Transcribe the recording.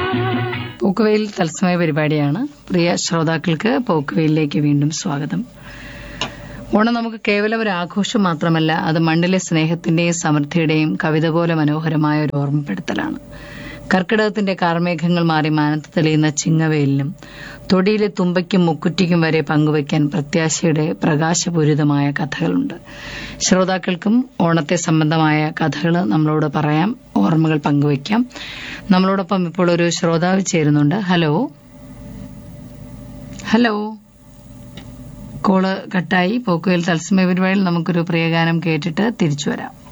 പോക്കുവെയിൽ തത്സമയ പരിപാടിയാണ്. പ്രിയ ശ്രോതാക്കൾക്ക് പോക്കുവെയിലേക്ക് വീണ്ടും സ്വാഗതം. ഓണം നമുക്ക് കേവലം ഒരു ആഘോഷം മാത്രമല്ല, അത് മണ്ണിലെ സ്നേഹത്തിന്റെയും സമൃദ്ധിയുടെയും കവിത പോലെ മനോഹരമായ ഒരു ഓർമ്മപ്പെടുത്തലാണ്. കർക്കിടകത്തിന്റെ കാർമേഘങ്ങൾ മാറി മാനത്ത് തെളിയുന്ന ചിങ്ങവെയിലിനും തൊടിയിലെ തുമ്പയ്ക്കും മുക്കുറ്റിക്കും വരെ പങ്കുവയ്ക്കാൻ പ്രത്യാശയുടെ പ്രകാശപൂരിതമായ കഥകളുണ്ട്. ശ്രോതാക്കൾക്കും ഓണത്തെ സംബന്ധമായ കഥകൾ നമ്മളോട് പറയാം, ഓർമ്മകൾ പങ്കുവയ്ക്കാം. നമ്മളോടൊപ്പം ഇപ്പോൾ ഒരു ശ്രോതാവ് ചേരുന്നുണ്ട്. ഹലോ ഹലോ കോള് കട്ടായി. പോക്കുവെയിൽ തത്സമയ പരിപാടിയിൽ നമുക്കൊരു പ്രിയഗാനം കേട്ടിട്ട് തിരിച്ചു വരാം.